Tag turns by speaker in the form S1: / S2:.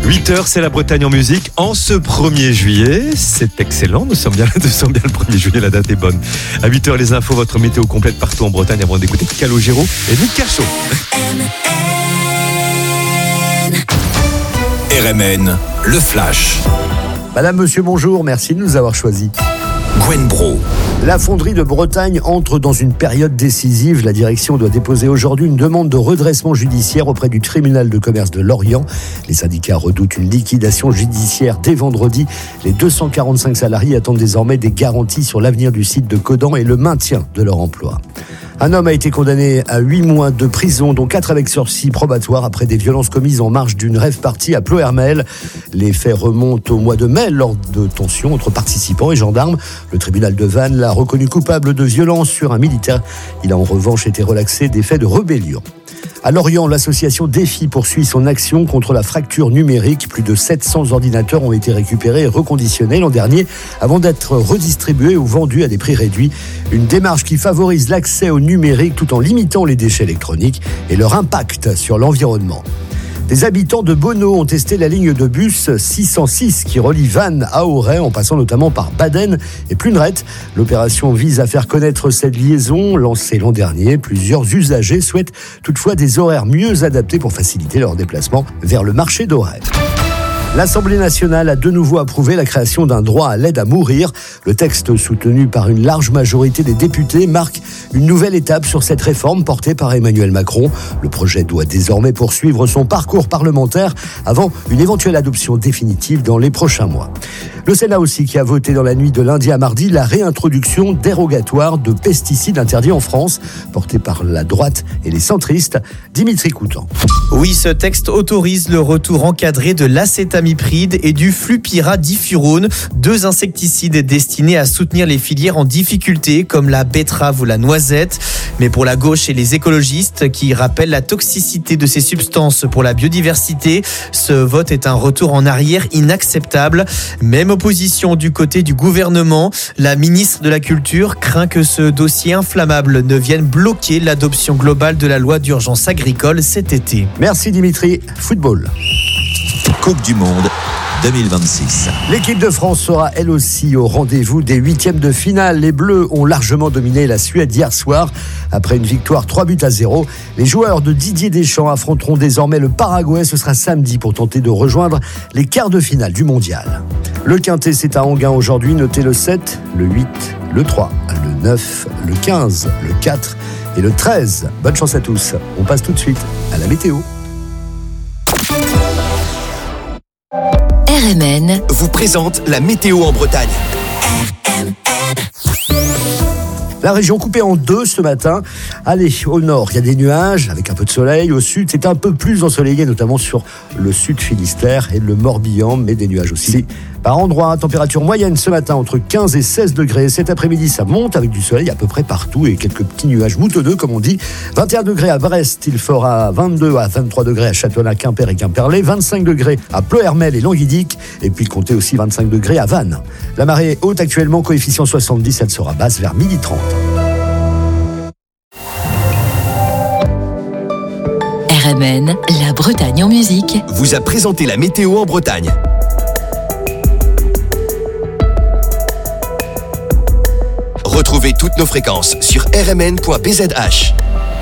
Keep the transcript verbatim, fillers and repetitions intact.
S1: huit heures, c'est la Bretagne en musique. En ce premier juillet, c'est excellent. Nous sommes bien, nous sommes bien le premier juillet, la date est bonne. À huit heures, les infos, votre météo complète partout en Bretagne avant d'écouter Calogero et Luc Cachot.
S2: R M N, le flash.
S3: Madame, monsieur, bonjour, merci de nous avoir choisis.
S2: Gwen Bro.
S3: La fonderie de Bretagne entre dans une période décisive. La direction doit déposer aujourd'hui une demande de redressement judiciaire auprès du tribunal de commerce de Lorient. Les syndicats redoutent une liquidation judiciaire dès vendredi. Les deux cent quarante-cinq salariés attendent désormais des garanties sur l'avenir du site de Codan et le maintien de leur emploi. Un homme a été condamné à huit mois de prison, dont quatre avec sursis probatoire après des violences commises en marge d'une rave party à Ploërmel. Les faits remontent au mois de mai lors de tensions entre participants et gendarmes. Le tribunal de Vannes l'a reconnu coupable de violence sur un militaire. Il a en revanche été relaxé des faits de rébellion. À Lorient, l'association Défi poursuit son action contre la fracture numérique. Plus de sept cents ordinateurs ont été récupérés et reconditionnés l'an dernier avant d'être redistribués ou vendus à des prix réduits. Une démarche qui favorise l'accès au numérique tout en limitant les déchets électroniques et leur impact sur l'environnement. Des habitants de Bono ont testé la ligne de bus six cent six qui relie Vannes à Auray en passant notamment par Baden et Pluneret. L'opération vise à faire connaître cette liaison lancée l'an dernier. Plusieurs usagers souhaitent toutefois des horaires mieux adaptés pour faciliter leur déplacement vers le marché d'Auray. L'Assemblée nationale a de nouveau approuvé la création d'un droit à l'aide à mourir. Le texte, soutenu par une large majorité des députés, marque une nouvelle étape sur cette réforme portée par Emmanuel Macron. Le projet doit désormais poursuivre son parcours parlementaire avant une éventuelle adoption définitive dans les prochains mois. Le Sénat aussi qui a voté dans la nuit de lundi à mardi la réintroduction dérogatoire de pesticides interdits en France, portée par la droite et les centristes. Dimitri Coutan.
S4: Oui, ce texte autorise le retour encadré de l'acétamipride et du flupiradifurone, deux insecticides destinés à soutenir les filières en difficulté comme la betterave ou la noisette. Mais pour la gauche et les écologistes qui rappellent la toxicité de ces substances pour la biodiversité, ce vote est un retour en arrière inacceptable. Même opposition du côté du gouvernement. La ministre de la Culture craint que ce dossier inflammable ne vienne bloquer l'adoption globale de la loi d'urgence agricole cet été.
S3: Merci Dimitri. Football.
S2: Coupe du Monde deux mille vingt-six.
S3: L'équipe de France sera elle aussi au rendez-vous des huitièmes de finale. Les Bleus ont largement dominé la Suède hier soir. Après une victoire trois buts à zéro, les joueurs de Didier Deschamps affronteront désormais le Paraguay. Ce sera samedi pour tenter de rejoindre les quarts de finale du mondial. Le quintet, c'est à Enghien aujourd'hui. Notez le sept, le huit, le trois, le neuf, le quinze, le quatre et le treize. Bonne chance à tous. On passe tout de suite à la météo.
S5: R M N
S2: vous présente la météo en Bretagne.
S3: La région coupée en deux ce matin. Allez, au nord, il y a des nuages avec un peu de soleil. Au sud, c'est un peu plus ensoleillé, notamment sur le sud Finistère et le Morbihan, mais des nuages aussi. Par endroits, température moyenne ce matin entre quinze et seize degrés. Cet après-midi, ça monte avec du soleil à peu près partout et quelques petits nuages moutonneux, comme on dit. vingt et un degrés à Brest, il fera vingt-deux à vingt-trois degrés à Châtelain, Quimper et Quimperlé, vingt-cinq degrés à Ploërmel et Languidic, et puis comptez aussi vingt-cinq degrés à Vannes. La marée est haute actuellement, coefficient soixante-dix, elle sera basse vers midi trente.
S5: R M N, la Bretagne en musique,
S2: vous a présenté la météo en Bretagne. Retrouvez toutes nos fréquences sur r m n point b z h.